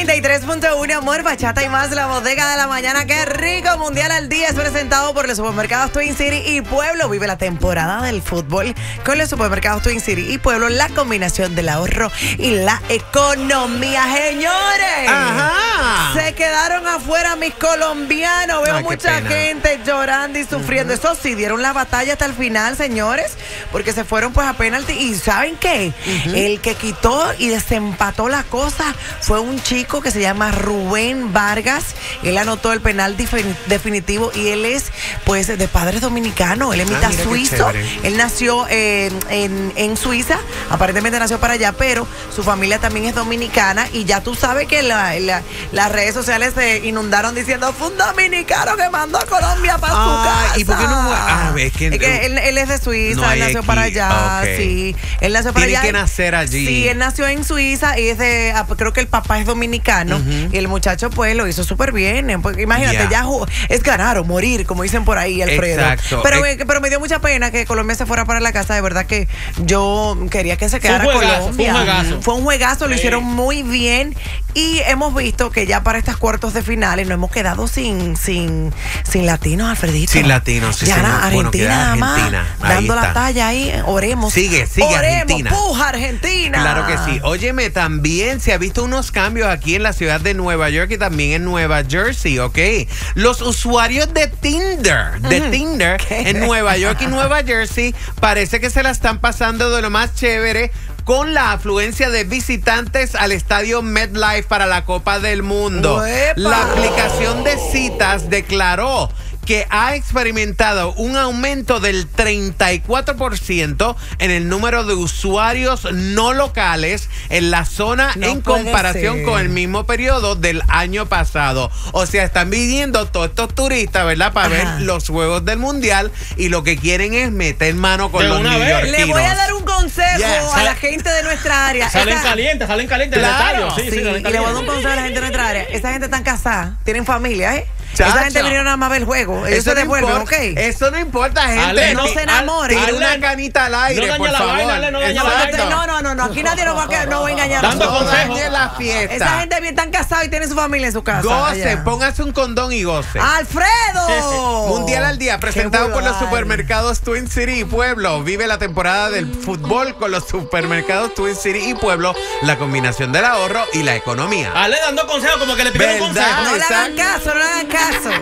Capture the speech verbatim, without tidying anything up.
noventa y tres punto uno, amor, bachata y más, la bodega de la mañana. Qué rico, Mundial al Día es presentado por los supermercados Twin City y Pueblo. Vive la temporada del fútbol con los supermercados Twin City y Pueblo, la combinación del ahorro y la economía, señores. Ajá. Se quedaron afuera mis colombianos. Veo Ay, qué mucha pena. gente llorando y sufriendo. Uh-huh. Eso sí, dieron la batalla hasta el final, señores, porque se fueron pues a penalti. ¿Y saben qué? Uh-huh. El que quitó y desempató la cosa fue un chico que se llama Rubén Vargas. Él anotó el penal defin- definitivo y él es pues de padres dominicanos. Él es Ah, mitad mira qué suizo. chévere. Él nació eh, en, en Suiza, aparentemente nació para allá, pero su familia también es dominicana y ya tú sabes que la, la- las redes sociales se inundaron diciendo fue un dominicano que mandó a Colombia para su Ah, casa. ¿y por qué no fue? Ah, es que- él, él es de Suiza, No él hay nació aquí. para allá, Ok. sí. Él nació para Tiene allá. que nacer allí. Sí, él nació en Suiza y es de, ah, creo que el papá es dominicano. Ujú. Y el muchacho pues lo hizo súper bien. eh, porque imagínate, Ya. ya jugó- es ganar o morir, como dicen por ahí, Alfredo. Exacto. Pero, Eh, eh, pero me dio mucha pena que Colombia se fuera para la casa. De verdad que yo quería que se Fue un quedara juegazo, Colombia. fue un juegazo. Fue un juegazo, lo Sí. hicieron muy bien. Y hemos visto que ya para estas cuartos de finales nos hemos quedado sin, sin, sin latinos, Alfredito. Sin latinos, sí, Ya señor. na- Bueno, Argentina queda nada más, Argentina. Ahí dando la está. talla ahí. Oremos. Sigue, sigue Oremos, Argentina. puja Argentina. Claro que sí. Óyeme, también se ha visto unos cambios aquí en la ciudad de Nueva York y también en Nueva Jersey, ¿ok? Los usuarios de Tinder, de Ujú. Tinder ¿Qué? en Nueva York y Nueva Jersey parece que se la están pasando de lo más chévere con la afluencia de visitantes al estadio MetLife para la Copa del Mundo. ¡Uepa! La aplicación de citas declaró que ha experimentado un aumento del treinta y cuatro por ciento en el número de usuarios no locales en la zona No en puede comparación ser. con el mismo periodo del año pasado. O sea, están viniendo todos estos turistas, ¿verdad? Para Ajá. ver los juegos del mundial y lo que quieren es meter mano con De los una vez. neoyorquinos. Le voy a dar un consejo Yes. a la gente de nuestra área. Salen Esa- calientes, salen calientes Claro. del estadio. Sí, Sí, sí, salen y le voy a dar un calientes. consejo a la gente de nuestra área. Esa gente está casada, tienen familia, ¿eh? Chacha. Esa gente vinieron nada más a ver el juego. Ellos Eso se no devuelven, importa. ¿ok? Eso no importa, gente. Ale, no Ti- se enamoren. Tira Ale, una canita al aire, no dañe por la favor. vaina, Ale, no dañe la Exacto. vaina. No, no, no, no, aquí nadie nos va a, que- no va a engañar a Dando No nosotros. consejos. dañe la fiesta. Esa gente bien tan casada y tiene su familia en su casa. Goce, allá. póngase un condón y goce. ¡Alfredo! Mundial al Día, presentado Qué por los vulgar. supermercados Twin City y Pueblo. Vive la temporada del fútbol con los supermercados Twin City y Pueblo, la combinación del ahorro y la economía. Ale dando consejos como que le pidieron ¿Verdad? consejos. No le hagan caso, no le hagan caso.